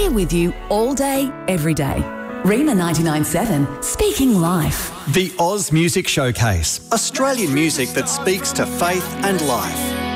We're with you all day, every day. Rima 99.7, speaking life. The Oz Music Showcase, Australian music that speaks to faith and life.